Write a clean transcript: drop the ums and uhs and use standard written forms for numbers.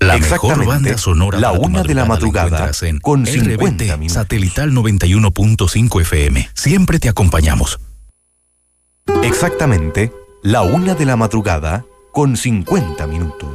La mejor banda sonora la para tu 1 de la madrugada en con 50 RBT minutos. Satelital 91.5 FM. Siempre te acompañamos. Exactamente, la 1 de la madrugada con 50 minutos.